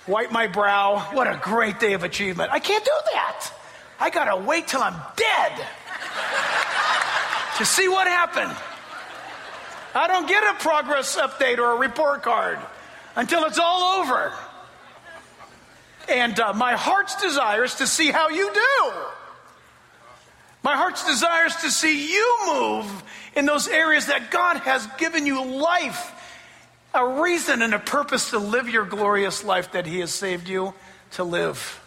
wipe my brow. What a great day of achievement. I can't do that. I got to wait till I'm dead to see what happened. I don't get a progress update or a report card until it's all over. And my heart's desire is to see how you do. My heart's desire is to see you move in those areas that God has given you life, a reason and a purpose to live your glorious life that He has saved you to live.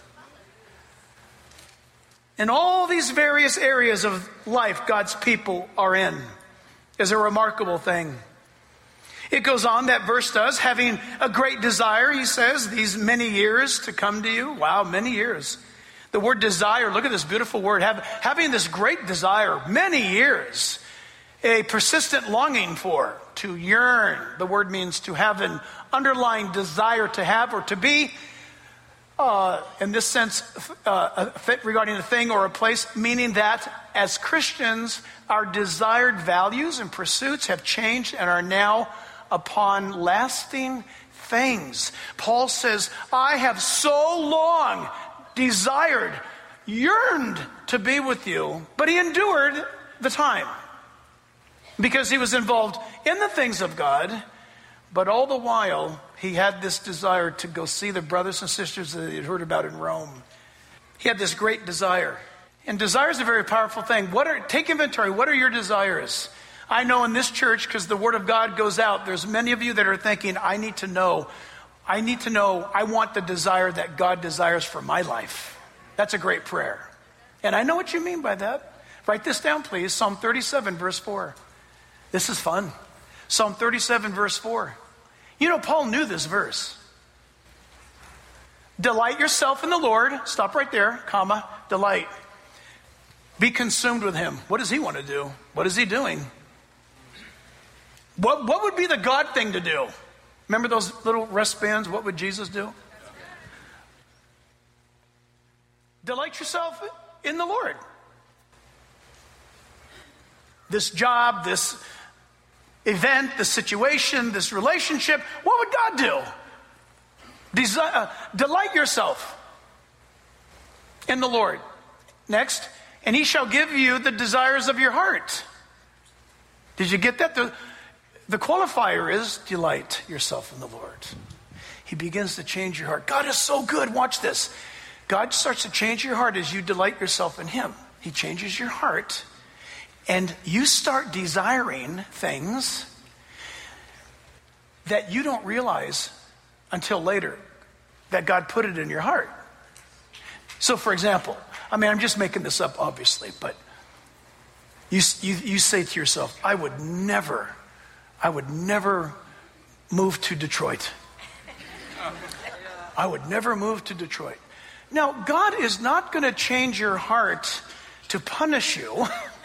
In all these various areas of life God's people are in is a remarkable thing. It goes on, that verse does, having a great desire, he says, these many years to come to you. Wow, many years. The word desire, look at this beautiful word. Having this great desire, many years. A persistent longing for, to yearn. The word means to have an underlying desire to have or to be. In this sense, fit regarding a thing or a place, meaning that as Christians, our desired values and pursuits have changed and are now upon lasting things. Paul says, I have so long desired, yearned to be with you, but he endured the time because he was involved in the things of God, but all the while he had this desire to go see the brothers and sisters that he had heard about in Rome. He had this great desire. And desire is a very powerful thing. Take inventory. What are your desires? I know in this church, because the word of God goes out, there's many of you that are thinking, I need to know, I want the desire that God desires for my life. That's a great prayer. And I know what you mean by that. Write this down, please. Psalm 37, verse 4. This is fun. Psalm 37, verse 4. You know, Paul knew this verse. Delight yourself in the Lord. Stop right there, comma, delight. Be consumed with Him. What does He want to do? What is He doing? What would be the God thing to do? Remember those little wristbands? What would Jesus do? Delight yourself in the Lord. This job, this event, this situation, this relationship, what would God do? Delight yourself in the Lord. Next, and He shall give you the desires of your heart. Did you get that? The qualifier is delight yourself in the Lord. He begins to change your heart. God is so good. Watch this. God starts to change your heart as you delight yourself in Him. He changes your heart, and you start desiring things that you don't realize until later that God put it in your heart. So, for example, I'm just making this up, obviously, but you say to yourself, I would never move to Detroit. I would never move to Detroit. Now, God is not going to change your heart to punish you.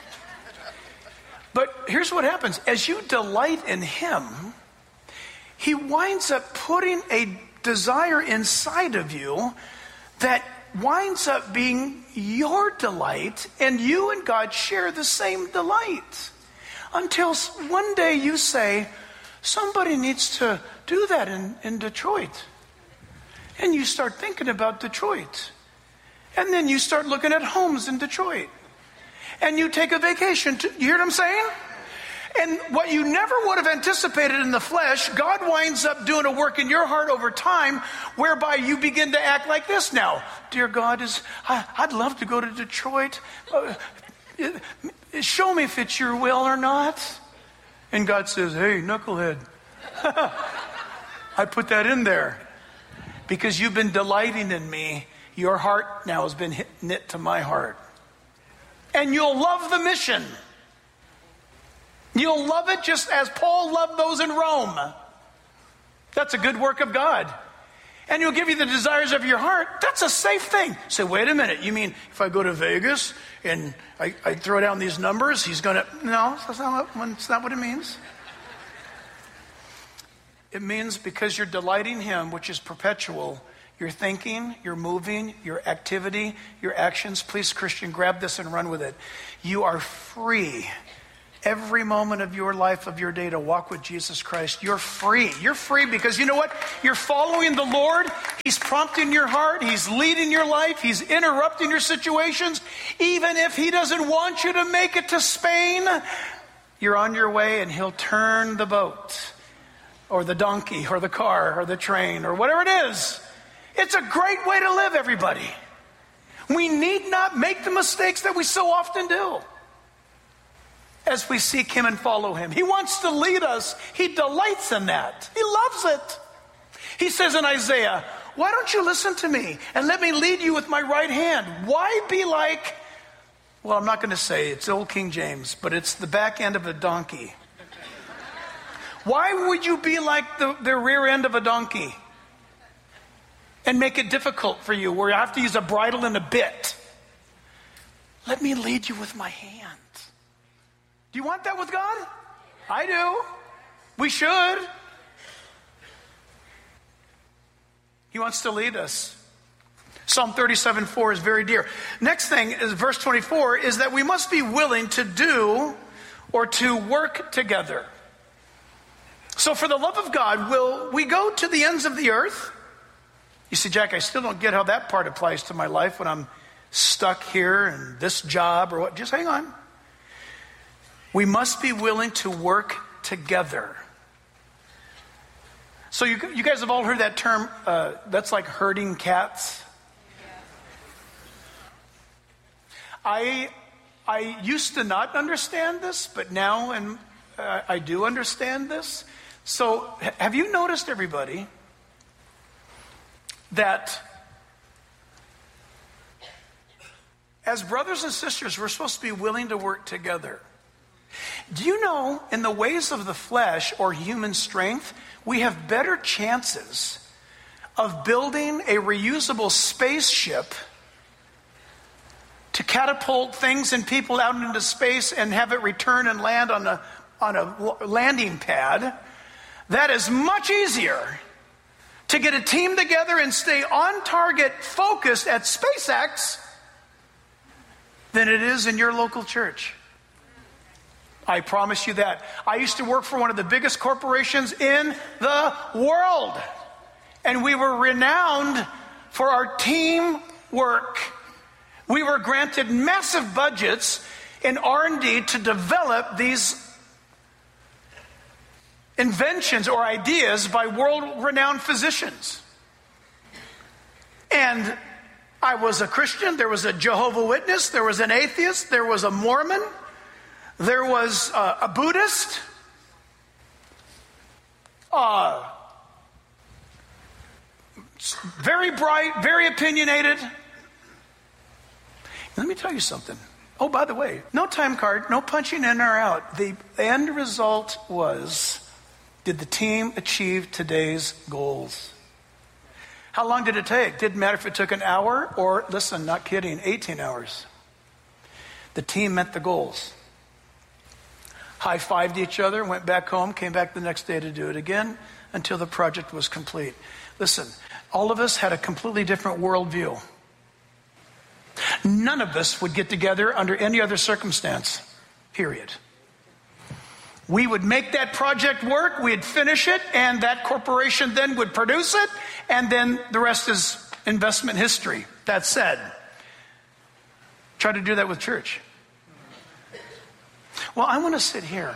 But here's what happens. As you delight in Him, He winds up putting a desire inside of you that winds up being your delight, and you and God share the same delight. Until one day you say, somebody needs to do that in Detroit. And you start thinking about Detroit. And then you start looking at homes in Detroit. And you take a vacation. You hear what I'm saying? And what you never would have anticipated in the flesh, God winds up doing a work in your heart over time, whereby you begin to act like this now. Dear God, I'd love to go to Detroit. Show me if it's your will or not. And God says, hey, knucklehead, I put that in there because you've been delighting in me. Your heart now has been knit to my heart. And you'll love the mission. You'll love it just as Paul loved those in Rome. That's a good work of God. And He'll give you the desires of your heart. That's a safe thing. Say, wait a minute. You mean if I go to Vegas and I throw down these numbers, He's going to... No, that's not what it means. It means because you're delighting Him, which is perpetual, your thinking, your moving, your activity, your actions. Please, Christian, grab this and run with it. You are free every moment of your life, of your day, to walk with Jesus Christ, you're free. You're free because you know what? You're following the Lord. He's prompting your heart. He's leading your life. He's interrupting your situations. Even if he doesn't want you to make it to Spain, you're on your way and he'll turn the boat or the donkey or the car or the train or whatever it is. It's a great way to live, everybody. We need not make the mistakes that we so often do as we seek him and follow him. He wants to lead us. He delights in that. He loves it. He says in Isaiah, why don't you listen to me and let me lead you with my right hand? Why be like, well, I'm not going to say it's old King James, but it's the back end of a donkey. Why would you be like the rear end of a donkey and make it difficult for you where you have to use a bridle and a bit? Let me lead you with my hand. Do you want that with God? I do. We should. He wants to lead us. Psalm 37:4 is very dear. Next thing is verse 24 is that we must be willing to do or to work together. So for the love of God, will we go to the ends of the earth? You see, Jack, I still don't get how that part applies to my life when I'm stuck here in this job or what. Just hang on. We must be willing to work together. So you guys have all heard that term, that's like herding cats. I used to not understand this, but now I do understand this. So have you noticed, everybody, that as brothers and sisters, we're supposed to be willing to work together? Do you know, in the ways of the flesh or human strength, we have better chances of building a reusable spaceship to catapult things and people out into space and have it return and land on a landing pad? That is much easier to get a team together and stay on target, focused at SpaceX, than it is in your local church. I promise you that. I used to work for one of the biggest corporations in the world, and we were renowned for our teamwork. We were granted massive budgets in R&D to develop these inventions or ideas by world-renowned physicians. And I was a Christian, there was a Jehovah's Witness, there was an atheist, there was a Mormon, there was a Buddhist, very bright, very opinionated. Let me tell you something. Oh, by the way, no time card, no punching in or out. The end result was, did the team achieve today's goals? How long did it take? Didn't matter if it took an hour or, listen, not kidding, 18 hours. The team met the goals. High-fived each other, went back home, came back the next day to do it again until the project was complete. Listen, all of us had a completely different worldview. None of us would get together under any other circumstance, period. We would make that project work, we'd finish it, and that corporation then would produce it, and then the rest is investment history. That said, try to do that with church. Well, I want to sit here.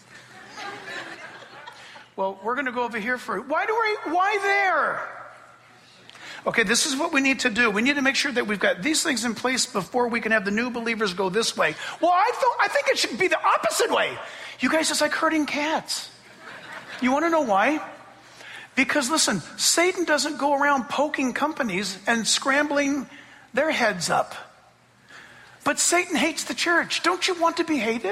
Well, we're going to go over here for why there? Okay, this is what we need to do. We need to make sure that we've got these things in place before we can have the new believers go this way. Well, I think it should be the opposite way. You guys, it's like herding cats. You want to know why? Because listen, Satan doesn't go around poking companies and scrambling their heads up. But Satan hates the church. Don't you want to be hated?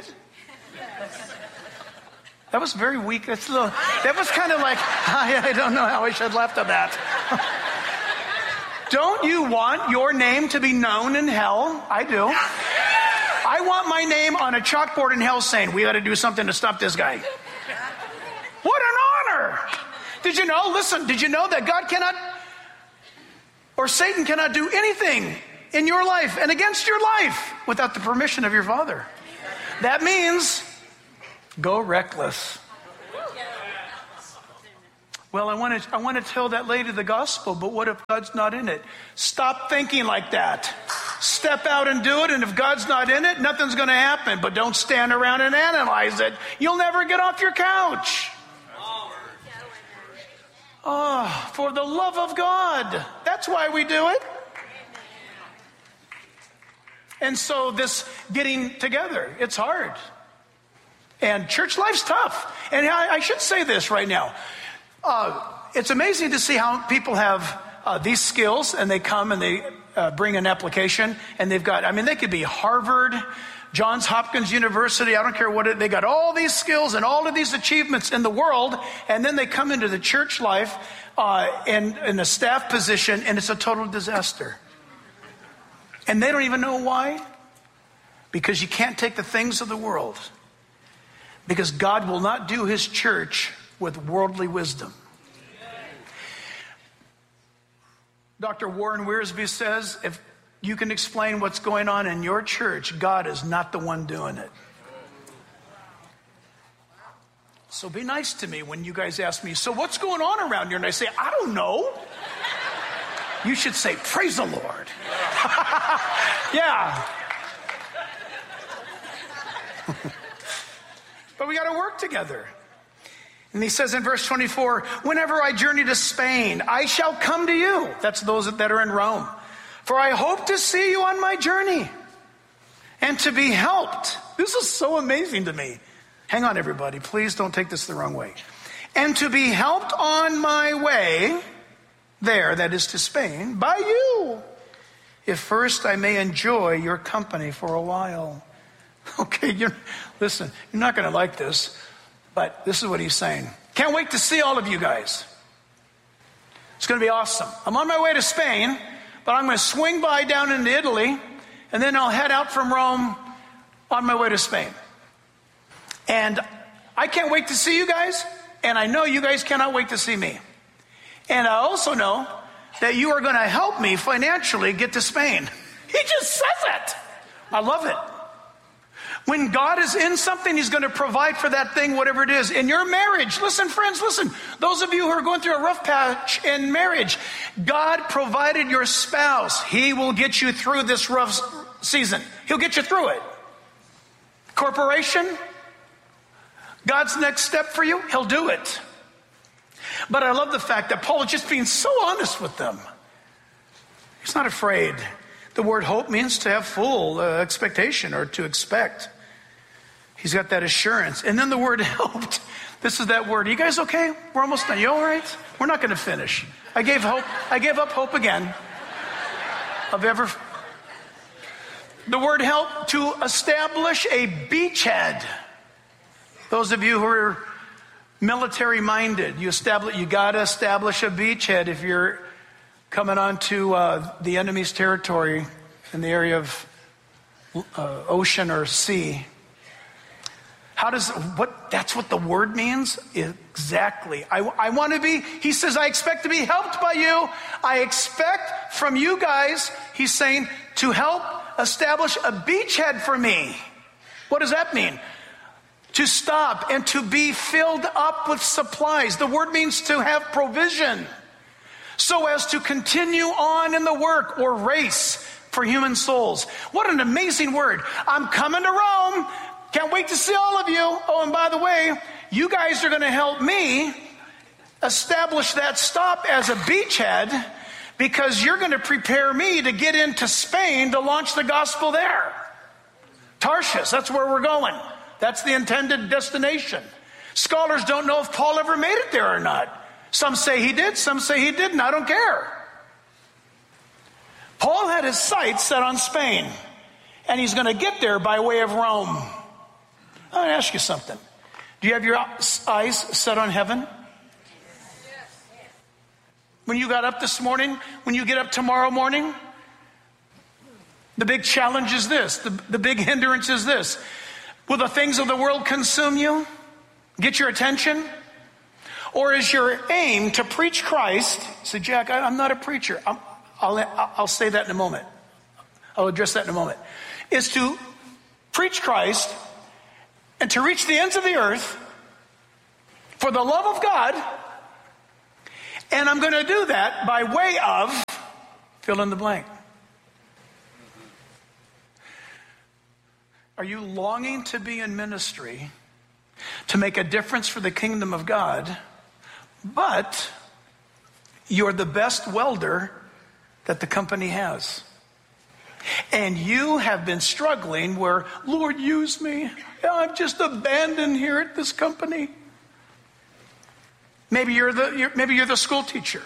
That was very weak. That was kind of like, I don't know how I should have left at that. Don't you want your name to be known in hell? I do. I want my name on a chalkboard in hell saying, we got to do something to stop this guy. What an honor. Did you know, listen, did you know that God cannot, or Satan cannot do anything in your life and against your life without the permission of your Father? That means Go reckless. Well, I want to tell that lady the gospel, but what if God's not in it? Stop thinking like that. Step out and do it, and if God's not in it, nothing's going to happen. But don't stand around and analyze it. You'll never get off your couch. Oh, for the love of God. That's why we do it. And so this getting together, it's hard. And church life's tough. And I should say this right now. It's amazing to see how people have these skills, and they come and they bring an application, and they've got, they could be Harvard, Johns Hopkins University, I don't care what they got all these skills and all of these achievements in the world, and then they come into the church life in a staff position, and it's a total disaster. And they don't even know why. Because you can't take the things of the world. Because God will not do his church with worldly wisdom. Dr. Warren Wiersbe says, if you can explain what's going on in your church, God is not the one doing it. So be nice to me when you guys ask me, so what's going on around here? And I say, I don't know. You should say, praise the Lord. Yeah. But we got to work together. And he says in verse 24, whenever I journey to Spain, I shall come to you. That's those that are in Rome. For I hope to see you on my journey and to be helped. This is so amazing to me. Hang on, everybody. Please don't take this the wrong way. And to be helped on my way there, that is to Spain, by you, if first I may enjoy your company for a while. Okay, listen, you're not going to like this, but this is what he's saying. Can't wait to see all of you guys. It's going to be awesome. I'm on my way to Spain, but I'm going to swing by down into Italy, and then I'll head out from Rome on my way to Spain. And I can't wait to see you guys, and I know you guys cannot wait to see me. And I also know that you are going to help me financially get to Spain. He just says it. I love it. When God is in something, he's going to provide for that thing, whatever it is. In your marriage, listen, friends, listen. Those of you who are going through a rough patch in marriage, God provided your spouse. He will get you through this rough season. He'll get you through it. Corporation, God's next step for you, he'll do it. But I love the fact that Paul is just being so honest with them. He's not afraid. The word hope means to have full expectation or to expect. He's got that assurance. And then the word helped. This is that word. Are you guys okay? We're almost done. You all right? We're not going to finish. I gave up hope again. The word help, to establish a beachhead. Those of you who are military minded, you got to establish a beachhead if you're coming onto the enemy's territory in the area of ocean or sea. That's what the word means? Exactly. I want to be, he says, I expect to be helped by you. I expect from you guys, he's saying, to help establish a beachhead for me. What does that mean? To stop and to be filled up with supplies. The word means to have provision, so as to continue on in the work or race for human souls. What an amazing word. I'm coming to Rome. Can't wait to see all of you. Oh, and by the way, you guys are going to help me establish that stop as a beachhead, because you're going to prepare me to get into Spain to launch the gospel there. Tarshish, that's where we're going. That's the intended destination. Scholars don't know if Paul ever made it there or not. Some say he did, some say he didn't. I don't care. Paul had his sights set on Spain, and he's going to get there by way of Rome. I want to ask you something. Do you have your eyes set on heaven? When you got up this morning, when you get up tomorrow morning, the big challenge is this. The big hindrance is this. Will the things of the world consume you? Get your attention? Or is your aim to preach Christ? Say, Jack, I'm not a preacher. I'll say that in a moment. I'll address that in a moment. Is to preach Christ and to reach the ends of the earth for the love of God. And I'm going to do that by way of fill in the blank. Are you longing to be in ministry, to make a difference for the kingdom of God, but you're the best welder that the company has? And you have been struggling where, Lord, use me. I'm just abandoned here at this company. Maybe you're the school teacher.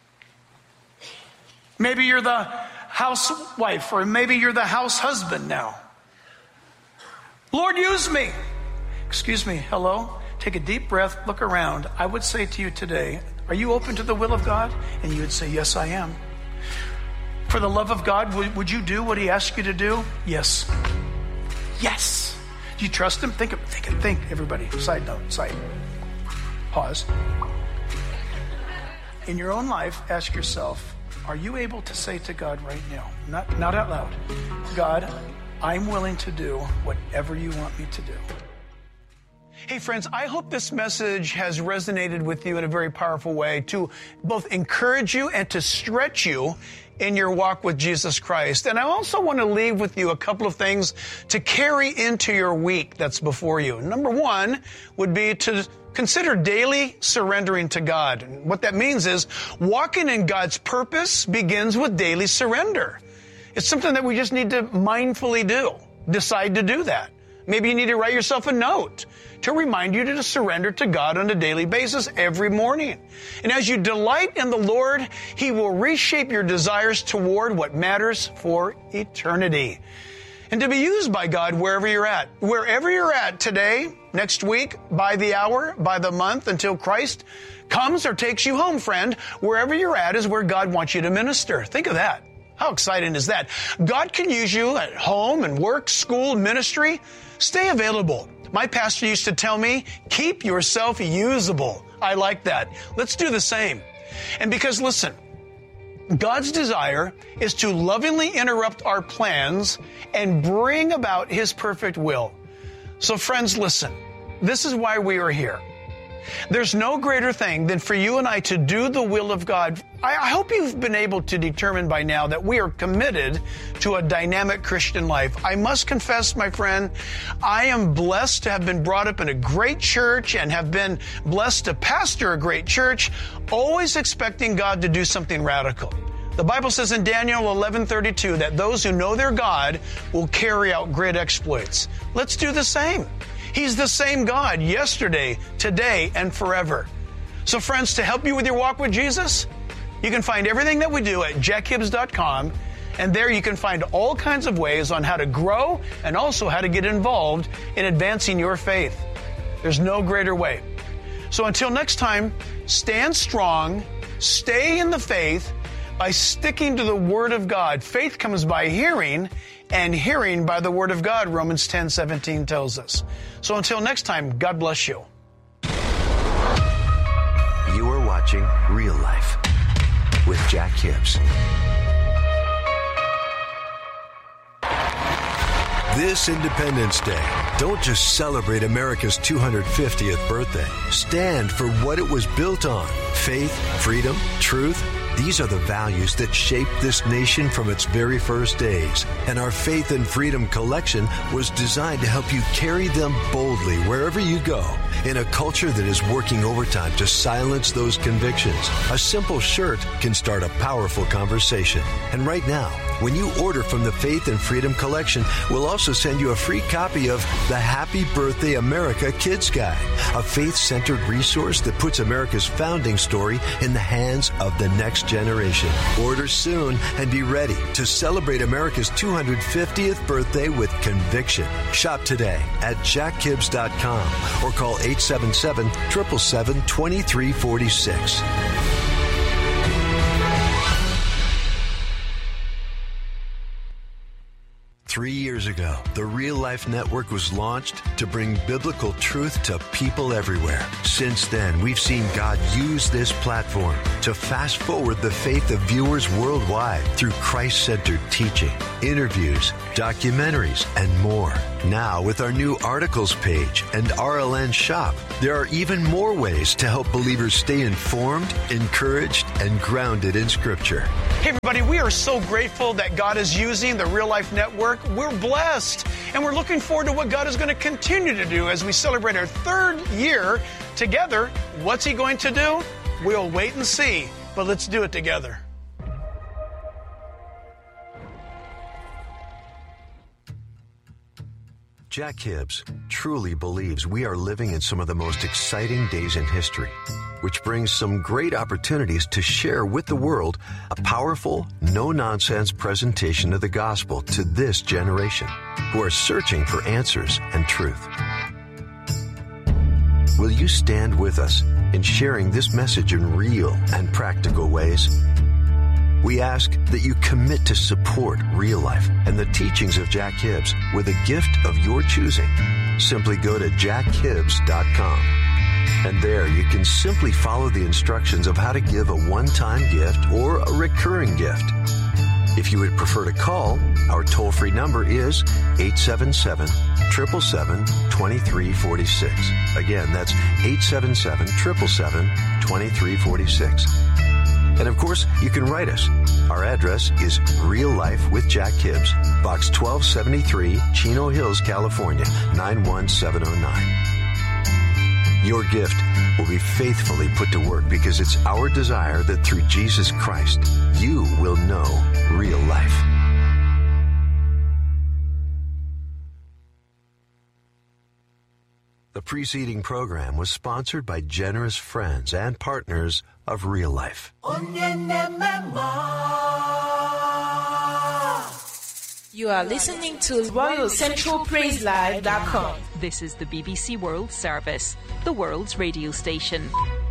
Maybe you're the housewife, or maybe you're the house husband now. Lord, use me. Excuse me, hello? Take a deep breath, look around. I would say to you today, are you open to the will of God? And you would say, yes, I am. For the love of God, would you do what he asked you to do? Yes. Yes. Do you trust him? Think, everybody. Side note, pause. In your own life, ask yourself, are you able to say to God right now, not out loud, God, I'm willing to do whatever you want me to do? Hey friends, I hope this message has resonated with you in a very powerful way to both encourage you and to stretch you in your walk with Jesus Christ. And I also want to leave with you a couple of things to carry into your week that's before you. Number one would be to consider daily surrendering to God. And what that means is walking in God's purpose begins with daily surrender. It's something that we just need to mindfully do. Decide to do that. Maybe you need to write yourself a note to remind you to surrender to God on a daily basis every morning. And as you delight in the Lord, he will reshape your desires toward what matters for eternity. And to be used by God wherever you're at. Wherever you're at today, next week, by the hour, by the month, until Christ comes or takes you home, friend, wherever you're at is where God wants you to minister. Think of that. How exciting is that? God can use you at home and work, school, ministry. Stay available. My pastor used to tell me, keep yourself usable. I like that. Let's do the same. And because, listen, God's desire is to lovingly interrupt our plans and bring about his perfect will. So friends, listen, this is why we are here. There's no greater thing than for you and I to do the will of God. I hope you've been able to determine by now that we are committed to a dynamic Christian life. I must confess, my friend, I am blessed to have been brought up in a great church and have been blessed to pastor a great church, always expecting God to do something radical. The Bible says in Daniel 11:32 that those who know their God will carry out great exploits. Let's do the same. He's the same God yesterday, today, and forever. So friends, to help you with your walk with Jesus, you can find everything that we do at jackhibbs.com, and there you can find all kinds of ways on how to grow and also how to get involved in advancing your faith. There's no greater way. So until next time, stand strong, stay in the faith by sticking to the Word of God. Faith comes by hearing, and hearing by the Word of God, Romans 10:17 tells us. So until next time, God bless you. You are watching Real Life with Jack Hibbs. This Independence Day, don't just celebrate America's 250th birthday. Stand for what it was built on. Faith, freedom, truth. These are the values that shaped this nation from its very first days. And our Faith and Freedom collection was designed to help you carry them boldly wherever you go. In a culture that is working overtime to silence those convictions, a simple shirt can start a powerful conversation. And right now, when you order from the Faith and Freedom collection, we'll also send you a free copy of the Happy Birthday America Kids Guide, a faith-centered resource that puts America's founding story in the hands of the next generation. Order soon and be ready to celebrate America's 250th birthday with conviction. Shop today at jackhibbs.com or call 877-777-2346. Three years ago, the Real Life Network was launched to bring biblical truth to people everywhere. Since then, we've seen God use this platform to fast forward the faith of viewers worldwide through Christ-centered teaching, interviews, documentaries, and more. Now, with our new articles page and RLN shop, there are even more ways to help believers stay informed, encouraged, and grounded in Scripture. Hey, everybody, we are so grateful that God is using the Real Life Network. We're blessed, and we're looking forward to what God is going to continue to do as we celebrate our 3rd year together. What's He going to do? We'll wait and see, but let's do it together. Jack Hibbs truly believes we are living in some of the most exciting days in history, which brings some great opportunities to share with the world a powerful, no-nonsense presentation of the gospel to this generation who are searching for answers and truth. Will you stand with us in sharing this message in real and practical ways? We ask that you commit to support Real Life and the teachings of Jack Hibbs with a gift of your choosing. Simply go to jackhibbs.com. And there you can simply follow the instructions of how to give a one-time gift or a recurring gift. If you would prefer to call, our toll-free number is 877-777-2346. Again, that's 877-777-2346. And of course, you can write us. Our address is Real Life with Jack Hibbs, Box 1273, Chino Hills, California, 91709. Your gift will be faithfully put to work because it's our desire that through Jesus Christ, you will know real life. The preceding program was sponsored by generous friends and partners of Real Life. You are listening to RoyalCentralPraiseLive.com. This is the BBC World Service, the world's radio station.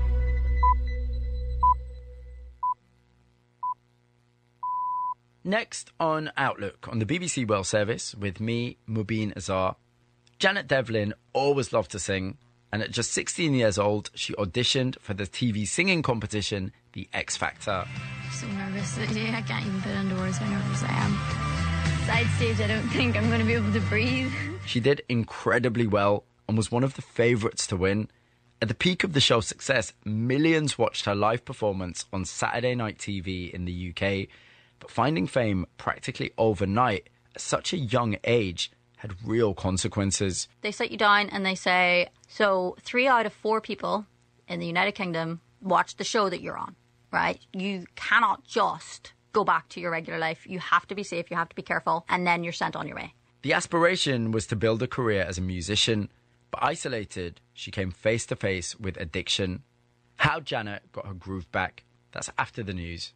Next on Outlook on the BBC World Service with me, Mubin Azar. Janet Devlin always loved to sing, and at just 16 years old, she auditioned for the TV singing competition, The X Factor. I'm so nervous. I can't even put into words how nervous I am. Side stage, I don't think I'm going to be able to breathe. She did incredibly well and was one of the favourites to win. At the peak of the show's success, millions watched her live performance on Saturday night TV in the UK, but finding fame practically overnight at such a young age had real consequences. They sit you down and they say, so 3 out of 4 people in the United Kingdom watch the show that you're on, right? You cannot just go back to your regular life. You have to be safe, you have to be careful, and then you're sent on your way. The aspiration was to build a career as a musician, but isolated, she came face to face with addiction. How Janet got her groove back, that's after the news.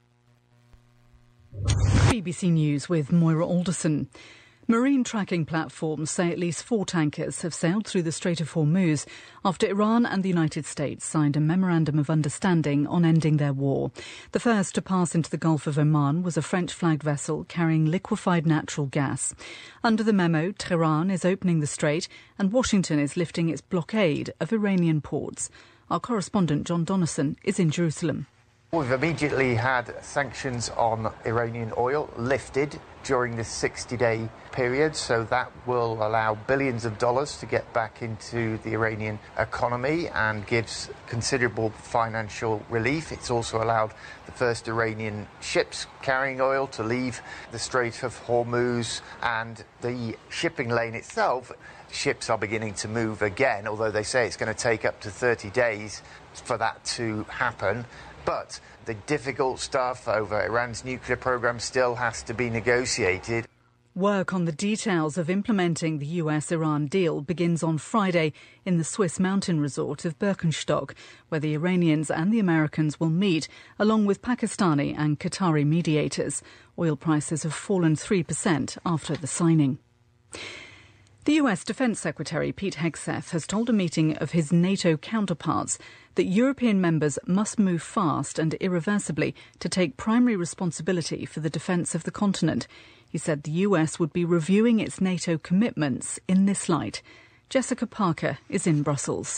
BBC News with Moira Alderson. Marine tracking platforms say at least 4 tankers have sailed through the Strait of Hormuz after Iran and the United States signed a memorandum of understanding on ending their war. The first to pass into the Gulf of Oman was a French-flagged vessel carrying liquefied natural gas. Under the memo, Tehran is opening the strait and Washington is lifting its blockade of Iranian ports. Our correspondent John Donnison is in Jerusalem. We've immediately had sanctions on Iranian oil lifted during this 60-day period, so that will allow billions of dollars to get back into the Iranian economy and gives considerable financial relief. It's also allowed the first Iranian ships carrying oil to leave the Strait of Hormuz, and the shipping lane itself, ships are beginning to move again, although they say it's going to take up to 30 days for that to happen. But the difficult stuff over Iran's nuclear program still has to be negotiated. Work on the details of implementing the US-Iran deal begins on Friday in the Swiss mountain resort of Birkenstock, where the Iranians and the Americans will meet, along with Pakistani and Qatari mediators. Oil prices have fallen 3% after the signing. The US Defence Secretary Pete Hegseth has told a meeting of his NATO counterparts that European members must move fast and irreversibly to take primary responsibility for the defence of the continent. He said the US would be reviewing its NATO commitments in this light. Jessica Parker is in Brussels.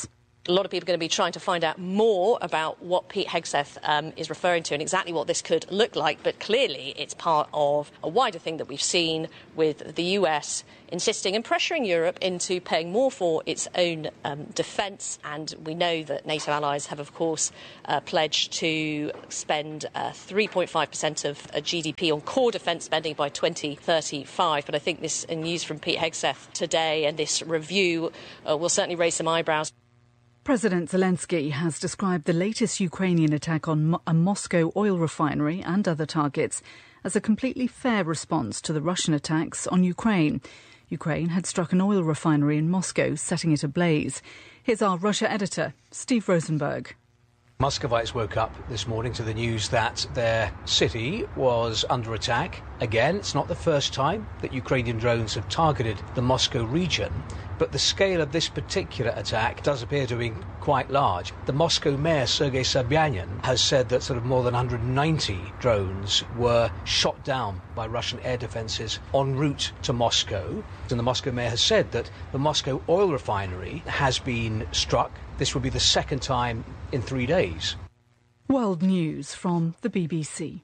A lot of people are going to be trying to find out more about what Pete Hegseth is referring to and exactly what this could look like. But clearly it's part of a wider thing that we've seen with the US insisting and pressuring Europe into paying more for its own defence. And we know that NATO allies have, of course, pledged to spend 3.5% of GDP on core defence spending by 2035. But I think this news from Pete Hegseth today and this review will certainly raise some eyebrows. President Zelensky has described the latest Ukrainian attack on a Moscow oil refinery and other targets as a completely fair response to the Russian attacks on Ukraine. Ukraine had struck an oil refinery in Moscow, setting it ablaze. Here's our Russia editor, Steve Rosenberg. Muscovites woke up this morning to the news that their city was under attack. Again, it's not the first time that Ukrainian drones have targeted the Moscow region, but the scale of this particular attack does appear to be quite large. The Moscow mayor, Sergei Sobyanin, has said that sort of more than 190 drones were shot down by Russian air defences en route to Moscow. And the Moscow mayor has said that the Moscow oil refinery has been struck. This will be the second time in 3 days. World News from the BBC.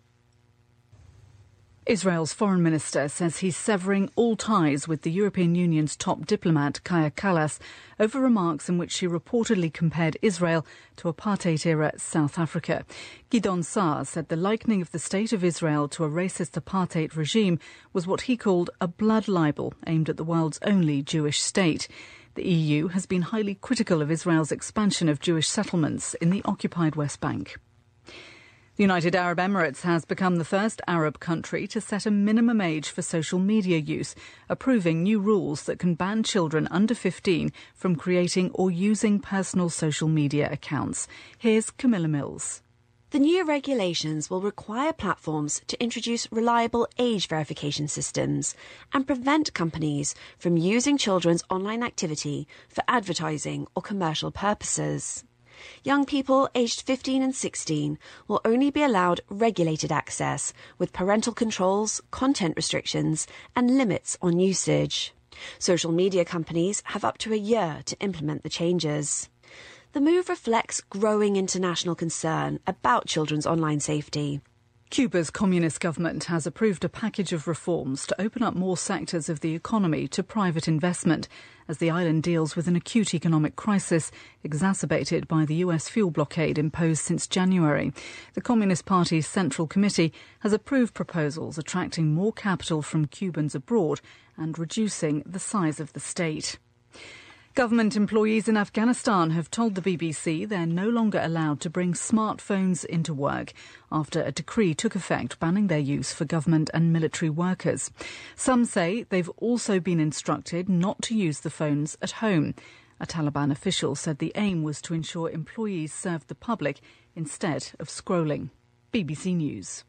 Israel's foreign minister says he's severing all ties with the European Union's top diplomat, Kaja Kallas, over remarks in which she reportedly compared Israel to apartheid-era South Africa. Gideon Saar said the likening of the state of Israel to a racist apartheid regime was what he called a blood libel aimed at the world's only Jewish state. The EU has been highly critical of Israel's expansion of Jewish settlements in the occupied West Bank. The United Arab Emirates has become the first Arab country to set a minimum age for social media use, approving new rules that can ban children under 15 from creating or using personal social media accounts. Here's Camilla Mills. The new regulations will require platforms to introduce reliable age verification systems and prevent companies from using children's online activity for advertising or commercial purposes. Young people aged 15 and 16 will only be allowed regulated access with parental controls, content restrictions and limits on usage. Social media companies have up to a year to implement the changes. The move reflects growing international concern about children's online safety. Cuba's communist government has approved a package of reforms to open up more sectors of the economy to private investment as the island deals with an acute economic crisis exacerbated by the US fuel blockade imposed since January. The Communist Party's Central Committee has approved proposals attracting more capital from Cubans abroad and reducing the size of the state. Government employees in Afghanistan have told the BBC they're no longer allowed to bring smartphones into work after a decree took effect banning their use for government and military workers. Some say they've also been instructed not to use the phones at home. A Taliban official said the aim was to ensure employees served the public instead of scrolling. BBC News.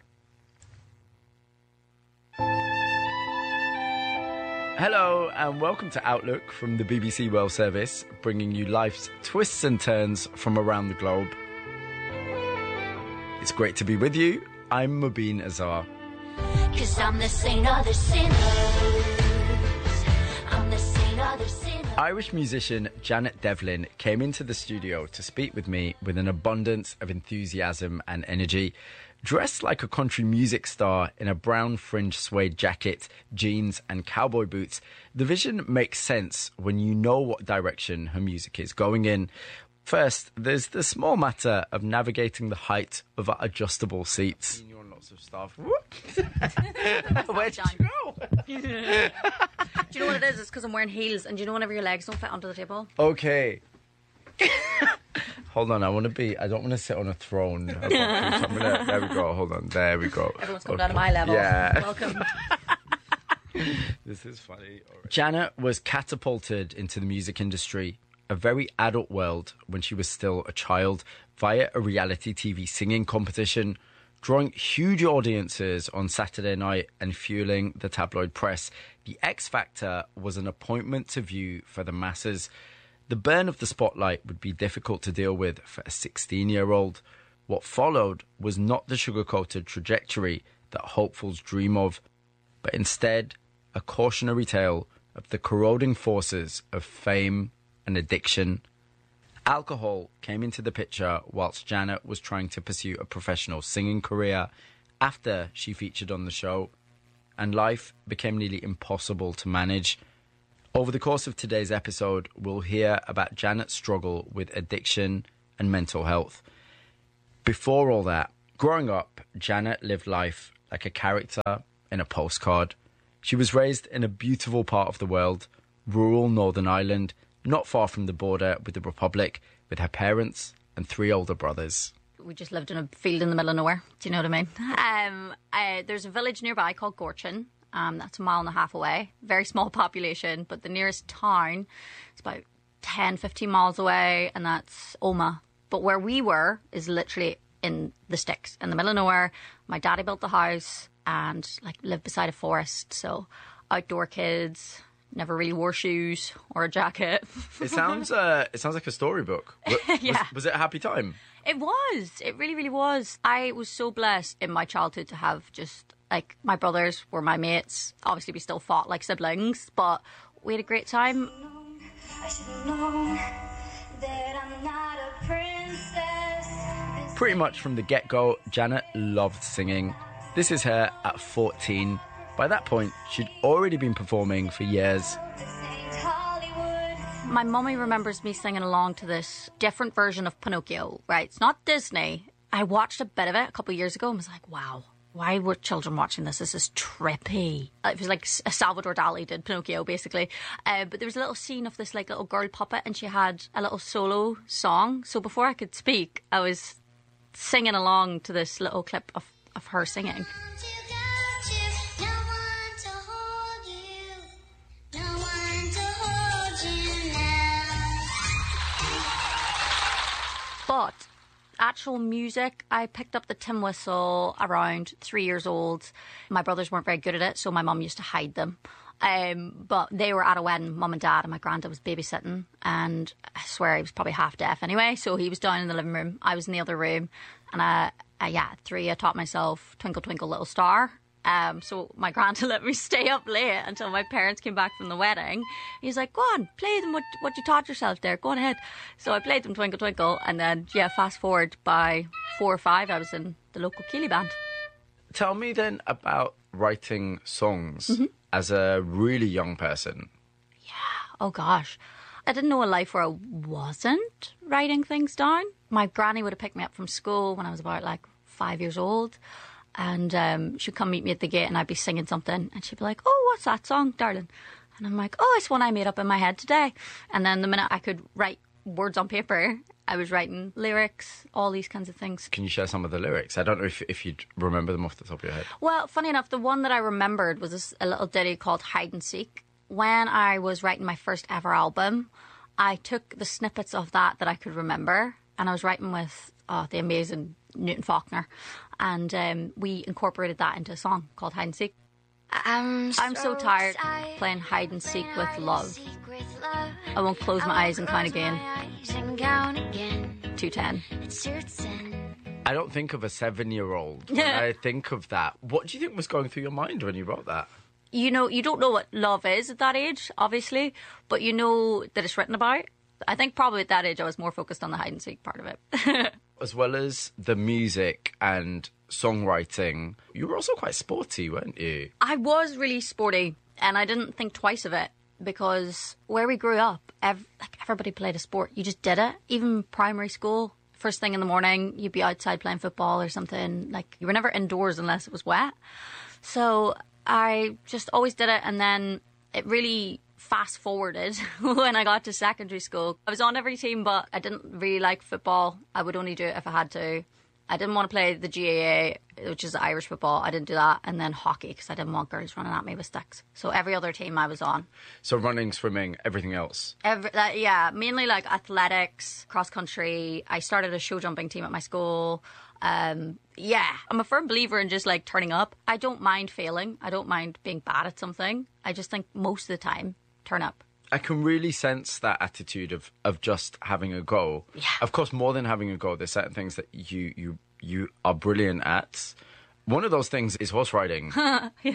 Hello and welcome to Outlook from the BBC World Service, bringing you life's twists and turns from around the globe. It's great to be with you. I'm Mubin Azar. 'Cause I'm the saint of the sinners. I'm the saint of the sinners. Irish musician Janet Devlin came into the studio to speak with me with an abundance of enthusiasm and energy. Dressed like a country music star in a brown fringe suede jacket, jeans and cowboy boots, the vision makes sense when you know what direction her music is going in. First, there's the small matter of navigating the height of our adjustable seats. You're on lots of stuff. Where'd you go? Do you know what it is? It's because I'm wearing heels, and do you know whenever your legs don't fit onto the table? Okay. Hold on, I don't want to sit on a throne. There we go, hold on, there we go. Everyone's coming down to my level. Yeah. Welcome. This is funny. Right. Janet was catapulted into the music industry, a very adult world, when she was still a child, via a reality TV singing competition, drawing huge audiences on Saturday night and fueling the tabloid press. The X Factor was an appointment to view for the masses. The burn of the spotlight would be difficult to deal with for a 16-year-old. What followed was not the sugar-coated trajectory that hopefuls dream of, but instead a cautionary tale of the corroding forces of fame and addiction. Alcohol came into the picture whilst Janet was trying to pursue a professional singing career after she featured on the show, and life became nearly impossible to manage. Over the course of today's episode, we'll hear about Janet's struggle with addiction and mental health. Before all that, growing up, Janet lived life like a character in a postcard. She was raised in a beautiful part of the world, rural Northern Ireland, not far from the border with the Republic, with her parents and 3 older brothers. We just lived in a field in the middle of nowhere. Do you know what I mean? There's a village nearby called Gorchin. That's 1.5 miles away. Very small population, but the nearest town is about 10, 15 miles away, and that's Omagh. But where we were is literally in the sticks, in the middle of nowhere. My daddy built the house and lived beside a forest, so outdoor kids. Never really wore shoes or a jacket. It sounds like a storybook. Yeah. Was it a happy time? It was. It really, really was. I was so blessed in my childhood to have just, my brothers were my mates. Obviously, we still fought like siblings, but we had a great time. I should have known that I'm not a princess. Pretty much from the get-go, Janet loved singing. This is her at 14. By that point, she'd already been performing for years. My mummy remembers me singing along to this different version of Pinocchio, right? It's not Disney. I watched a bit of it a couple of years ago and was like, wow, why were children watching this? This is trippy. It was like Salvador Dali did Pinocchio, basically. But there was a little scene of this little girl puppet and she had a little solo song. So before I could speak, I was singing along to this little clip of her singing. But actual music, I picked up the tin whistle around 3 years old. My brothers weren't very good at it, so my mum used to hide them. But they were at a wedding, mum and dad, and my granddad was babysitting. And I swear he was probably half deaf anyway, so he was down in the living room. I was in the other room. And at 3, I taught myself Twinkle Twinkle Little Star. So my granddad let me stay up late until my parents came back from the wedding. He's like, go on, play them what you taught yourself there, go on ahead. So I played them Twinkle Twinkle, and then, fast forward, by 4 or 5, I was in the local Keeley band. Tell me then about writing songs as a really young person. Yeah, oh gosh. I didn't know a life where I wasn't writing things down. My granny would have picked me up from school when I was about 5 years old. And she'd come meet me at the gate and I'd be singing something and she'd be like, oh, what's that song, darling? And I'm like, oh, it's one I made up in my head today. And then the minute I could write words on paper, I was writing lyrics, all these kinds of things. Can you share some of the lyrics? I don't know if you'd remember them off the top of your head. Well, funny enough, the one that I remembered was a little ditty called Hide and Seek. When I was writing my first ever album, I took the snippets of that I could remember and I was writing with the amazing Newton Faulkner. And we incorporated that into a song called Hide and Seek. I'm so tired playing hide and seek with love. I won't close my eyes and count again. 210. I don't think of a 7-year-old when I think of that. What do you think was going through your mind when you wrote that? You don't know what love is at that age, obviously, but you know that it's written about. I think probably at that age I was more focused on the hide and seek part of it. As well as the music and songwriting, you were also quite sporty, weren't you? I was really sporty, and I didn't think twice of it, because where we grew up, everybody played a sport. You just did it. Even primary school, first thing in the morning, you'd be outside playing football or something. You were never indoors unless it was wet. So I just always did it, and then it really fast forwarded when I got to secondary school. I was on every team, but I didn't really like football. I would only do it if I had to. I didn't want to play the GAA, which is Irish football. I didn't do that. And then hockey, because I didn't want girls running at me with sticks. So every other team I was on. So running, swimming, everything else? Mainly athletics, cross country. I started a show jumping team at my school. I'm a firm believer in just turning up. I don't mind failing. I don't mind being bad at something. I just think most of the time, turn up. I can really sense that attitude of just having a go. Yeah. Of course, more than having a go, there's certain things that you are brilliant at. One of those things is horse riding. Yeah.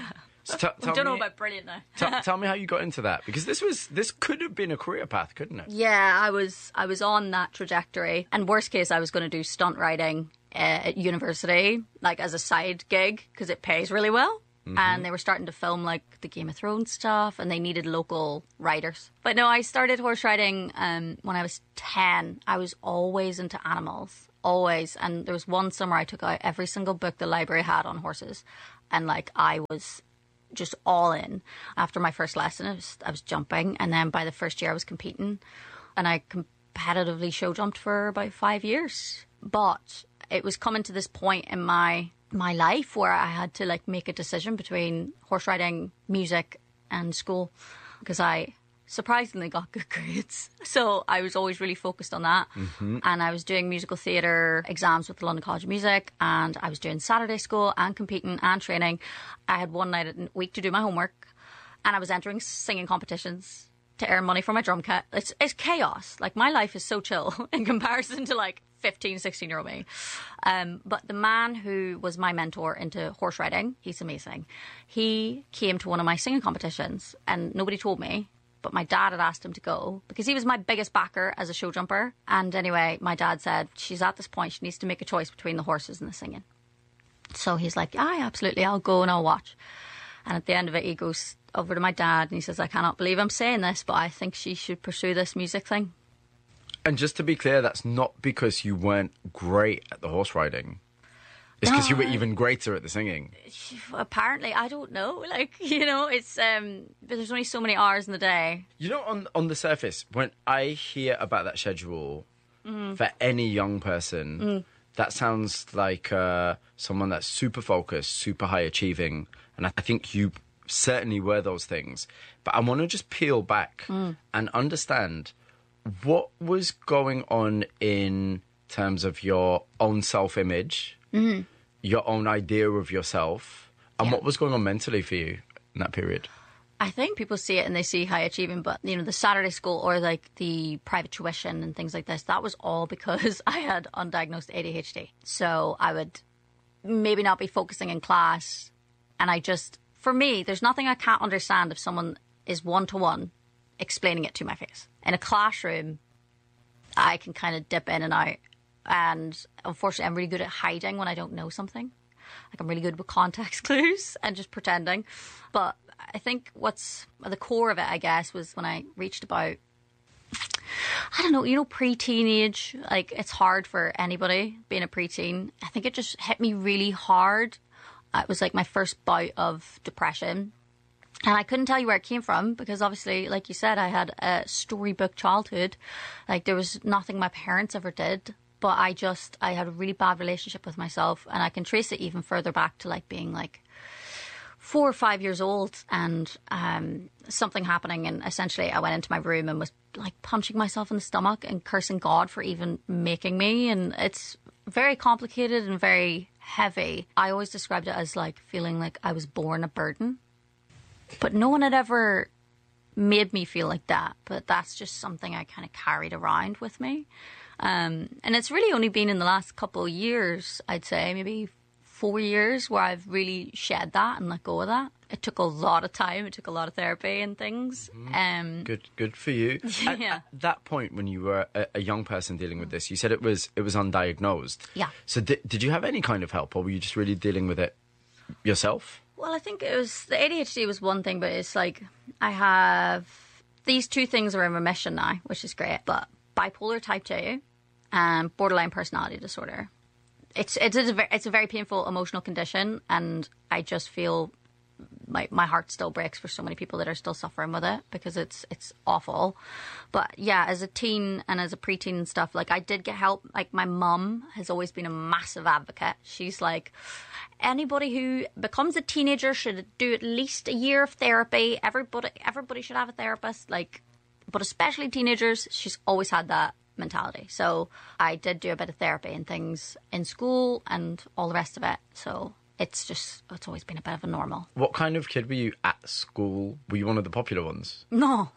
I don't know about brilliant now. Tell me how you got into that, because this could have been a career path, couldn't it? Yeah, I was on that trajectory, and worst case, I was going to do stunt riding at university, like as a side gig, because it pays really well. And they were starting to film like the Game of Thrones stuff, and they needed local writers. But no, I started horse riding when I was 10. I was always into animals, always. And there was one summer I took out every single book the library had on horses, and like I was just all in. After my first lesson, I was jumping, and then by the first year I was competing, and I competitively show jumped for about 5 years. But it was coming to this point in my life where I had to like make a decision between horse riding, music and school, because I surprisingly got good grades. So I was always really focused on that. And I was doing musical theatre exams with the London College of Music, and I was doing Saturday school and competing and training. I had one night a week to do my homework, and I was entering singing competitions to earn money for my drum kit. It's chaos. Like, my life is so chill in comparison to like 15, 16-year-old me. But the man who was my mentor into horse riding, he's amazing. He came to one of my singing competitions, and nobody told me, but my dad had asked him to go because he was my biggest backer as a show jumper. And anyway, my dad said, she's at this point, she needs to make a choice between the horses and the singing. So he's like, aye, absolutely, I'll go and I'll watch. And at the end of it, he goes over to my dad and he says, I cannot believe I'm saying this, but I think she should pursue this music thing. And just to be clear, that's not because you weren't great at the horse riding. It's because you were even greater at the singing. Apparently, I don't know. Like, you know, it's there's only so many hours in the day. You know, on the surface, when I hear about that schedule for any young person, that sounds like someone that's super focused, super high achieving. And I think you certainly were those things. But I want to just peel back and understand what was going on in terms of your own self-image, your own idea of yourself, and what was going on mentally for you in that period. I think people see it and they see high achieving, but, you know, the Saturday school or like the private tuition and things like this, that was all because I had undiagnosed ADHD. So I would maybe not be focusing in class. And I just, for me, there's nothing I can't understand if someone is one-to-one explaining it to my face. In a classroom, I can kind of dip in and out. And unfortunately, I'm really good at hiding when I don't know something. Like, I'm really good with context clues and just pretending. But I think what's at the core of it, I guess, was when I reached about, I don't know, you know, pre-teenage. Like, it's hard for anybody being a preteen. I think it just hit me really hard. It was like my first bout of depression. And I couldn't tell you where it came from because obviously, like you said, I had a storybook childhood. Like, there was nothing my parents ever did. But I had a really bad relationship with myself, and I can trace it even further back to like being like 4 or 5 years old, and something happening, and essentially I went into my room and was like punching myself in the stomach and cursing God for even making me, and it's very complicated and very heavy. I always described it as like feeling like I was born a burden, but no one had ever made me feel like that. But that's just something I kind of carried around with me. And it's really only been in the last couple of years, I'd say, maybe 4 years, where I've really shed that and let go of that. It took a lot of time. It took a lot of therapy and things. Good for you. Yeah. At that point, when you were a young person dealing with this, you said it was undiagnosed. Yeah. So did you have any kind of help, or were you just really dealing with it yourself? Well, I think it was the ADHD was one thing, but it's like I have these two things are in remission now, which is great. But bipolar type 2 and borderline personality disorder. It's a very painful emotional condition, and I just feel my heart still breaks for so many people that are still suffering with it because it's awful. But yeah, as a teen and as a preteen and stuff, like I did get help. Like my mum has always been a massive advocate. She's like, anybody who becomes a teenager should do at least a year of therapy. Everybody should have a therapist. Like, but especially teenagers, she's always had that mentality. So I did do a bit of therapy and things in school and all the rest of it. So it's always been a bit of a normal. What kind of kid were you at school? Were you one of the popular ones? No,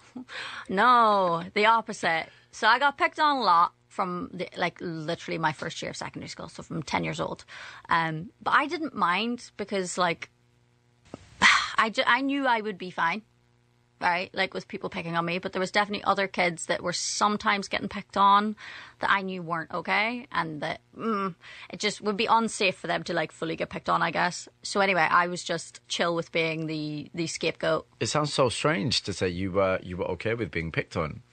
the opposite. So I got picked on a lot from literally my first year of secondary school. So from 10 years old. But I didn't mind because like, I knew I would be fine, right? Like with people picking on me, but there was definitely other kids that were sometimes getting picked on that I knew weren't okay, and that it just would be unsafe for them to like fully get picked on, I guess. So anyway, I was just chill with being the scapegoat. It sounds so strange to say you were okay with being picked on.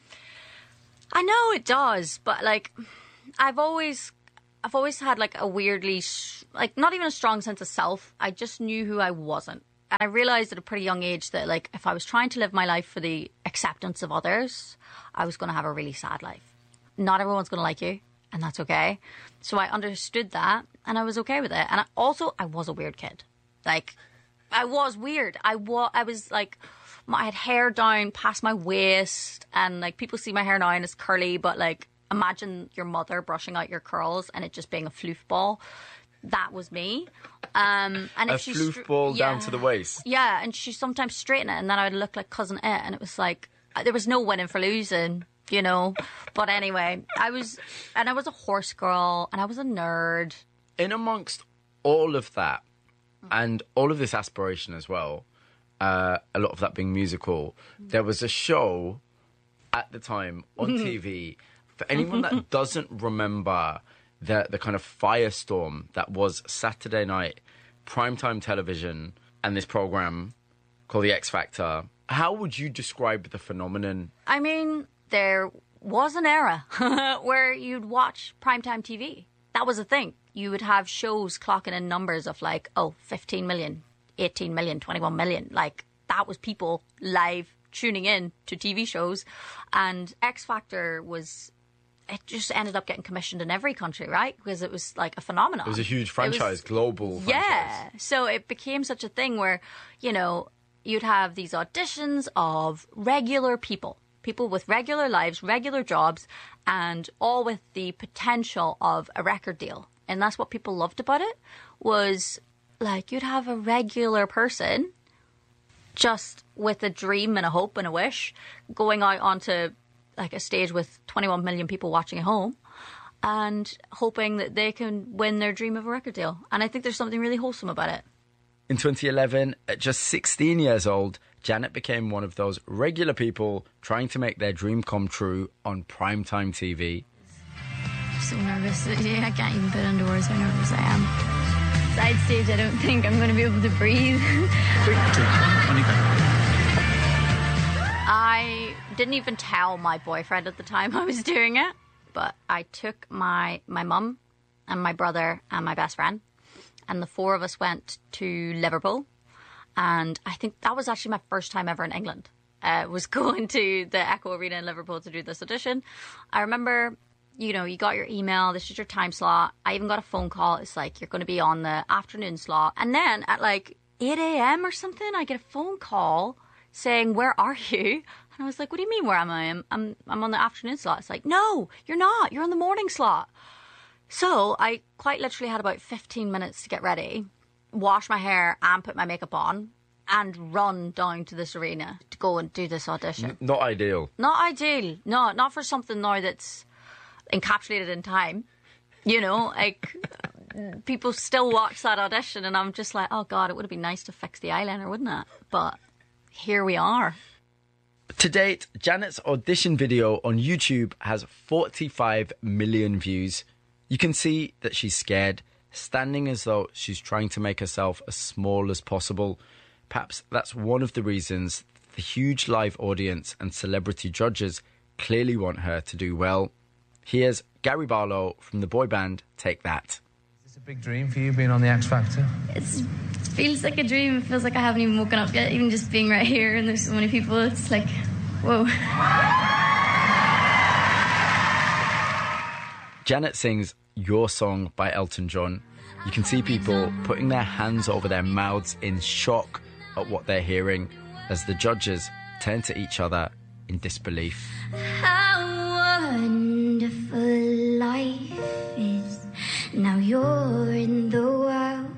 I know it does, but like I've always had like a weirdly like not even a strong sense of self. I just knew who I wasn't. And I realised at a pretty young age that, like, if I was trying to live my life for the acceptance of others, I was going to have a really sad life. Not everyone's going to like you, and that's okay. So I understood that, and I was okay with it. And I was a weird kid. Like, I was weird. I was, like, I had hair down past my waist, and, like, people see my hair now and it's curly, but, like, imagine your mother brushing out your curls and it just being a floof ball. That was me. And a floof ball down to the waist. Yeah, and she sometimes straightened it, and then I would look like Cousin It, and it was like there was no winning for losing, you know. But anyway, I was a horse girl, and I was a nerd. In amongst all of that, and all of this aspiration as well, a lot of that being musical, there was a show at the time on TV. For anyone that doesn't remember the kind of firestorm that was Saturday night primetime television and this program called The X Factor, how would you describe the phenomenon? I mean, there was an era where you'd watch primetime TV. That was a thing. You would have shows clocking in numbers of like, 15 million, 18 million, 21 million. Like, that was people live tuning in to TV shows. And X Factor it just ended up getting commissioned in every country, right? Because it was like a phenomenon. It was a huge franchise, global franchise. Yeah. So it became such a thing where, you know, you'd have these auditions of regular people with regular lives, regular jobs, and all with the potential of a record deal. And that's what people loved about it, was like you'd have a regular person just with a dream and a hope and a wish going out onto like a stage with 21 million people watching at home and hoping that they can win their dream of a record deal. And I think there's something really wholesome about it. In 2011, at just 16 years old, Janet became one of those regular people trying to make their dream come true on primetime TV. I'm so nervous. I can't even put into words how nervous I am. Side stage, I don't think I'm going to be able to breathe. I didn't even tell my boyfriend at the time I was doing it, but I took my mum and my brother and my best friend, and the four of us went to Liverpool, and I think that was actually my first time ever in England. Was going to the Echo Arena in Liverpool to do this audition. I remember, you know, you got your email, this is your time slot. I even got a phone call. It's like, you're going to be on the afternoon slot. And then at like 8 a.m. or something, I get a phone call saying, where are you? And I was like, what do you mean, where am I? I'm on the afternoon slot. It's like, no, you're not. You're on the morning slot. So I quite literally had about 15 minutes to get ready, wash my hair and put my makeup on, and run down to this arena to go and do this audition. Not ideal. Not ideal. No, not for something now that's encapsulated in time. You know, like, people still watch that audition, and I'm just like, oh God, it would have been nice to fix the eyeliner, wouldn't it? But here we are. To date, Janet's audition video on YouTube has 45 million views. You can see that she's scared, standing as though she's trying to make herself as small as possible. Perhaps that's one of the reasons the huge live audience and celebrity judges clearly want her to do well. Here's Gary Barlow from the boy band Take That. Is this a big dream for you, being on the X Factor? It feels like a dream. It feels like I haven't even woken up yet. Even just being right here and there's so many people, it's like, whoa. Janet sings Your Song by Elton John. You can see people putting their hands over their mouths in shock at what they're hearing as the judges turn to each other in disbelief. How wonderful life is. Now you're in the world.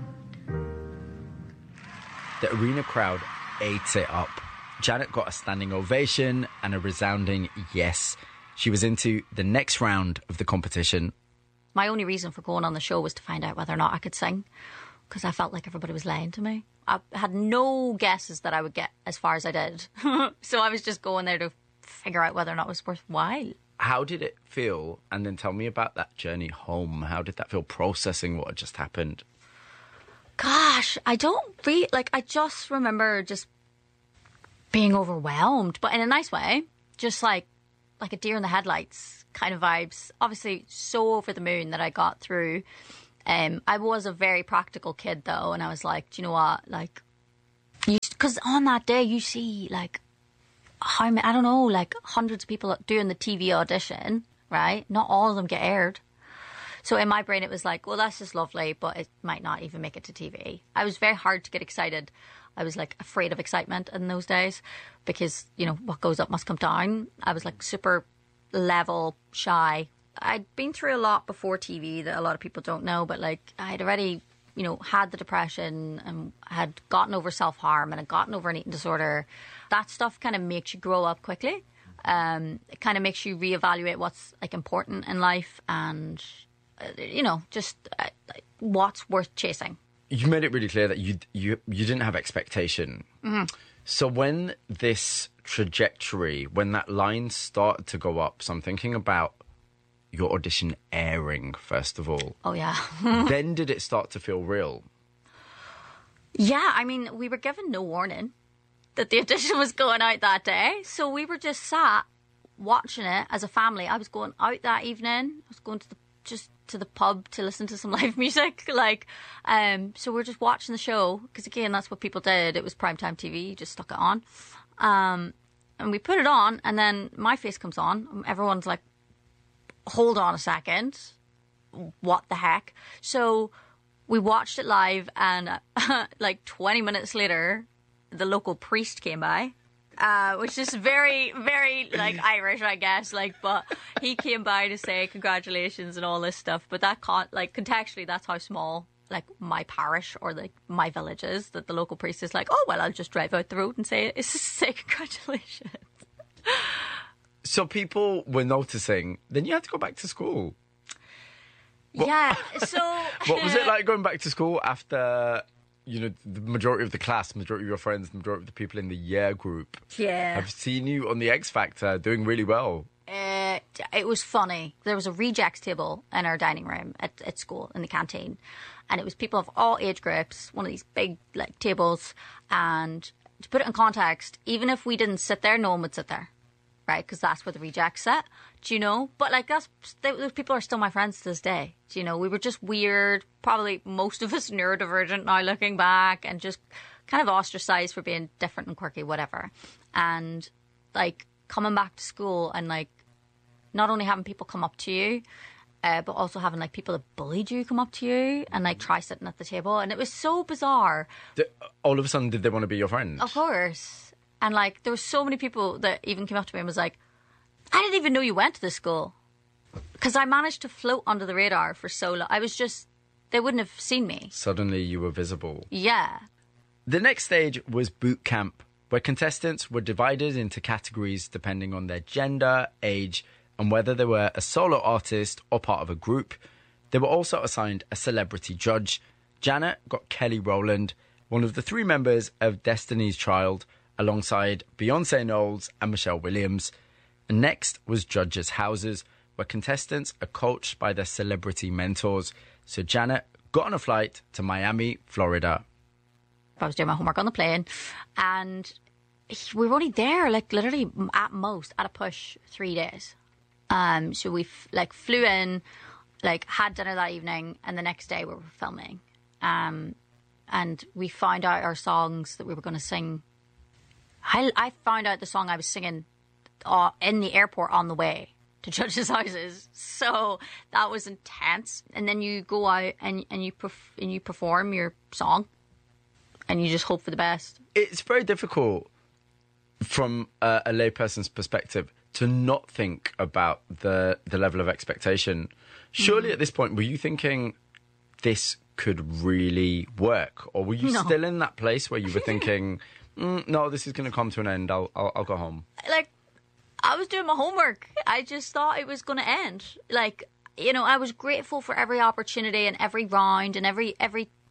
The arena crowd ate it up. Janet got a standing ovation and a resounding yes. She was into the next round of the competition. My only reason for going on the show was to find out whether or not I could sing, because I felt like everybody was lying to me. I had no guesses that I would get as far as I did. So I was just going there to figure out whether or not it was worthwhile. How did it feel? And then tell me about that journey home. How did that feel, processing what had just happened? Gosh, I just remember just being overwhelmed, but in a nice way. Just like a deer in the headlights kind of vibes. Obviously, so over the moon that I got through. I was a very practical kid, though, and I was like, do you know what? Like, because on that day, you see, like, how many, I don't know, like hundreds of people doing the TV audition, right? Not all of them get aired. So in my brain, it was like, well, that's just lovely, but it might not even make it to TV. I was very hard to get excited. I was like afraid of excitement in those days because, you know, what goes up must come down. I was like super level shy. I'd been through a lot before TV that a lot of people don't know, but like I had already, you know, had the depression and had gotten over self-harm and had gotten over an eating disorder. That stuff kind of makes you grow up quickly. It kind of makes you reevaluate what's like important in life and, you know, just what's worth chasing. You made it really clear that you didn't have expectation. Mm-hmm. So when this trajectory, when that line started to go up, so I'm thinking about your audition airing, first of all. Oh, yeah. Then did it start to feel real? Yeah, I mean, we were given no warning that the audition was going out that day. So we were just sat watching it as a family. I was going out that evening. I was going to the pub to listen to some live music. So we're just watching the show because, again, that's what people did. It was primetime TV. You just stuck it on. And we put it on and then my face comes on. Everyone's like, hold on a second. What the heck? So we watched it live and like 20 minutes later, the local priest came by, which is very, very like Irish, I guess. But he came by to say congratulations and all this stuff. But that can't, like, contextually, that's how small like my parish or like my village is. That the local priest is like, oh well, I'll just drive out the road and say congratulations. So people were noticing. Then you had to go back to school. Yeah. So what was it like going back to school after? You know, the majority of the class, majority of your friends, the majority of the people in the year group have seen you on the X Factor doing really well. It was funny. There was a rejects table in our dining room at school, in the canteen. And it was people of all age groups, one of these big like tables. And to put it in context, even if we didn't sit there, no one would sit there, right? Because that's where the rejects sit, do you know? But like those people are still my friends to this day. Do you know, we were just weird, probably most of us neurodivergent now looking back, and just kind of ostracized for being different and quirky, whatever. And like coming back to school and like not only having people come up to you, but also having like people that bullied you come up to you and like try sitting at the table. And it was so bizarre. All of a sudden, did they want to be your friend? Of course. And like there were so many people that even came up to me and was like, I didn't even know you went to this school. Because I managed to float under the radar for so long. They wouldn't have seen me. Suddenly you were visible. Yeah. The next stage was boot camp, where contestants were divided into categories depending on their gender, age, and whether they were a solo artist or part of a group. They were also assigned a celebrity judge. Janet got Kelly Rowland, one of the 3 members of Destiny's Child, alongside Beyonce Knowles and Michelle Williams. And next was judges' houses, where contestants are coached by their celebrity mentors. So Janet got on a flight to Miami, Florida. I was doing my homework on the plane, and we were only there, like literally at most, at a push, 3 days. So we flew in, like had dinner that evening, and the next day we were filming. And we found out our songs that we were going to sing. I found out the song I was singing in the airport on the way to judges' houses. So that was intense. And then you go out and you perform your song, and you just hope for the best. It's very difficult from a layperson's perspective to not think about the level of expectation. Surely at this point, were you thinking this could really work? Or were you still in that place where you were thinking, no, this is going to come to an end, I'll go home? Like, I was doing my homework. I just thought it was going to end. Like, you know, I was grateful for every opportunity and every round and every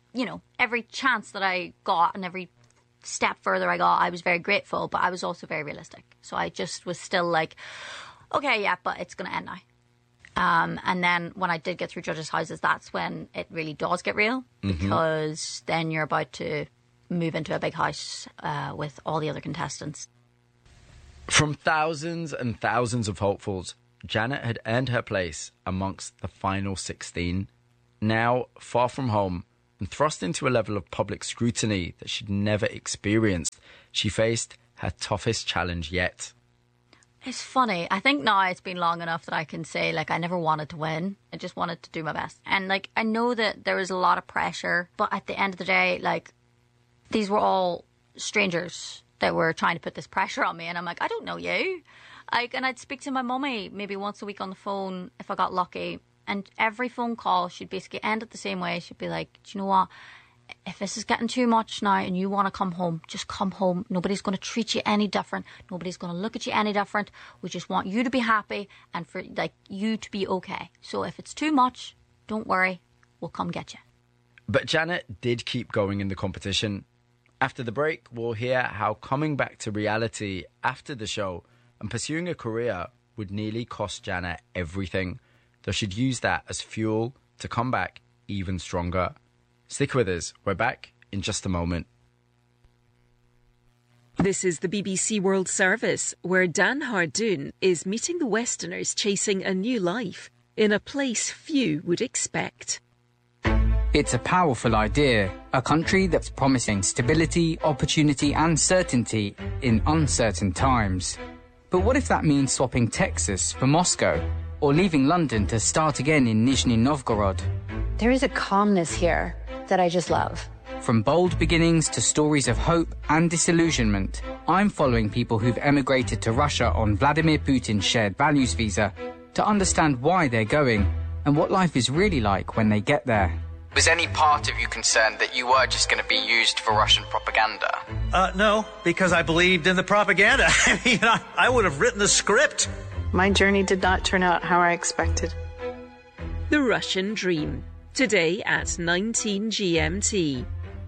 every chance that I got and every step further I got, I was very grateful, but I was also very realistic. So I just was still like, okay, yeah, but it's going to end now. And then when I did get through judges' houses, that's when it really does get real, because then you're about to move into a big house with all the other contestants. From thousands and thousands of hopefuls, Janet had earned her place amongst the final 16. Now, far from home and thrust into a level of public scrutiny that she'd never experienced, she faced her toughest challenge yet. It's funny. I think now it's been long enough that I can say, I never wanted to win. I just wanted to do my best. And, I know that there was a lot of pressure, but at the end of the day, these were all strangers that were trying to put this pressure on me. And I'm like, I don't know you. And I'd speak to my mummy maybe once a week on the phone if I got lucky. And every phone call, she'd basically end it the same way. She'd be like, do you know what? If this is getting too much now and you want to come home, just come home. Nobody's going to treat you any different. Nobody's going to look at you any different. We just want you to be happy and for you to be okay. So if it's too much, don't worry. We'll come get you. But Janet did keep going in the competition. After the break, we'll hear how coming back to reality after the show and pursuing a career would nearly cost Janet everything, though she'd use that as fuel to come back even stronger. Stick with us. We're back in just a moment. This is the BBC World Service, where Dan Hardoon is meeting the Westerners chasing a new life in a place few would expect. It's a powerful idea, a country that's promising stability, opportunity and certainty in uncertain times. But what if that means swapping Texas for Moscow, or leaving London to start again in Nizhny Novgorod? There is a calmness here that I just love. From bold beginnings to stories of hope and disillusionment, I'm following people who've emigrated to Russia on Vladimir Putin's shared values visa to understand why they're going and what life is really like when they get there. Was any part of you concerned that you were just going to be used for Russian propaganda? No, because I believed in the propaganda. I mean, I would have written the script. My journey did not turn out how I expected. The Russian Dream, today at 19 GMT.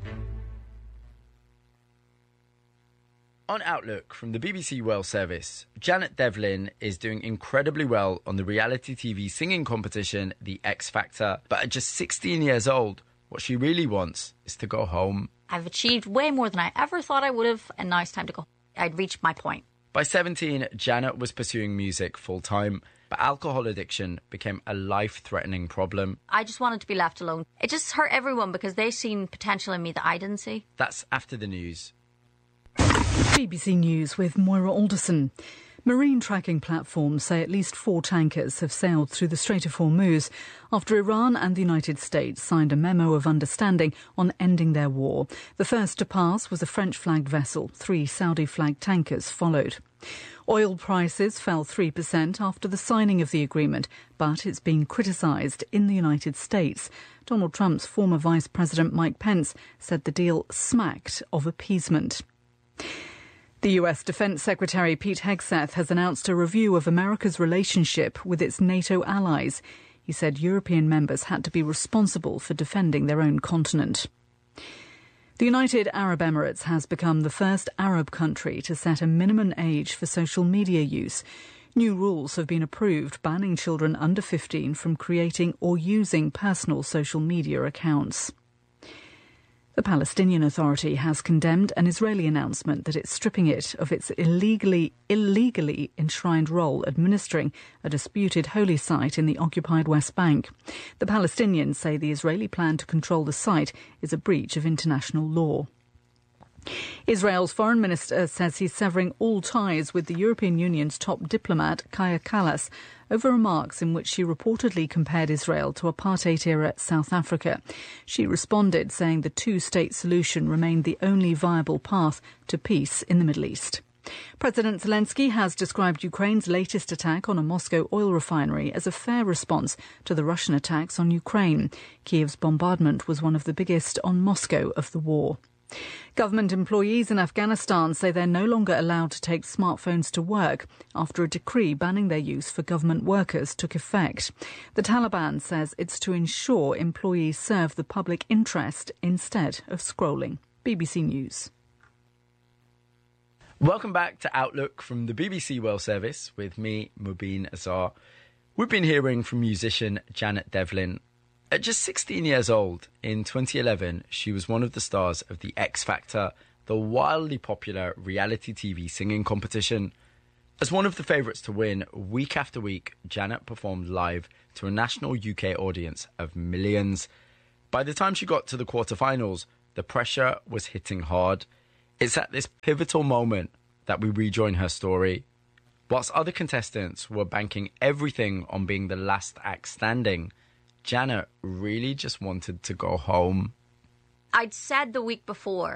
On Outlook from the BBC World Service, Janet Devlin is doing incredibly well on the reality TV singing competition, The X Factor. But at just 16 years old, what she really wants is to go home. I've achieved way more than I ever thought I would have, and now it's time to go. I'd reached my point. By 17, Janet was pursuing music full-time, but alcohol addiction became a life-threatening problem. I just wanted to be left alone. It just hurt everyone because they seen potential in me that I didn't see. That's after the news. BBC News with Moira Alderson. Marine tracking platforms say at least 4 tankers have sailed through the Strait of Hormuz after Iran and the United States signed a memo of understanding on ending their war. The first to pass was a French-flagged vessel. 3 Saudi-flagged tankers followed. Oil prices fell 3% after the signing of the agreement, but it's being criticised in the United States. Donald Trump's former Vice President Mike Pence said the deal smacked of appeasement. The US Defense Secretary Pete Hegseth has announced a review of America's relationship with its NATO allies. He said European members had to be responsible for defending their own continent. The United Arab Emirates has become the first Arab country to set a minimum age for social media use. New rules have been approved banning children under 15 from creating or using personal social media accounts. The Palestinian Authority has condemned an Israeli announcement that it's stripping it of its illegally enshrined role administering a disputed holy site in the occupied West Bank. The Palestinians say the Israeli plan to control the site is a breach of international law. Israel's foreign minister says he's severing all ties with the European Union's top diplomat, Kaja Kallas, over remarks in which she reportedly compared Israel to apartheid-era South Africa. She responded, saying the two-state solution remained the only viable path to peace in the Middle East. President Zelensky has described Ukraine's latest attack on a Moscow oil refinery as a fair response to the Russian attacks on Ukraine. Kiev's bombardment was one of the biggest on Moscow of the war. Government employees in Afghanistan say they're no longer allowed to take smartphones to work after a decree banning their use for government workers took effect. The Taliban says it's to ensure employees serve the public interest instead of scrolling. BBC News. Welcome back to Outlook from the BBC World Service with me, Mubin Azhar. We've been hearing from musician Janet Devlin. At just 16 years old, in 2011, she was one of the stars of The X Factor, the wildly popular reality TV singing competition. As one of the favourites to win, week after week, Janet performed live to a national UK audience of millions. By the time she got to the quarterfinals, the pressure was hitting hard. It's at this pivotal moment that we rejoin her story. Whilst other contestants were banking everything on being the last act standing, Janet really just wanted to go home. I'd said the week before